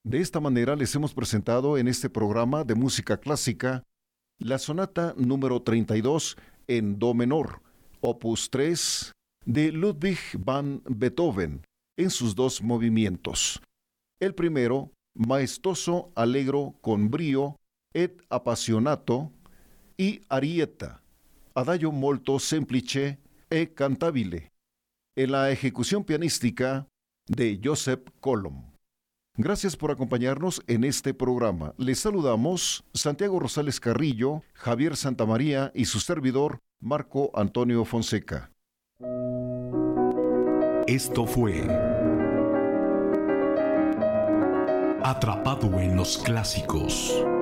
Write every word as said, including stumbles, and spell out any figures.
De esta manera les hemos presentado en este programa de música clásica la sonata número treinta y dos en do menor, opus tres, de Ludwig van Beethoven, en sus dos movimientos. El primero, maestoso allegro con brio et appassionato, y arietta, adagio molto semplice e cantabile, en la ejecución pianística de Joseph Colom. Gracias por acompañarnos en este programa. Les saludamos Santiago Rosales Carrillo, Javier Santamaría y su servidor Marco Antonio Fonseca. Esto fue Atrapado en los Clásicos.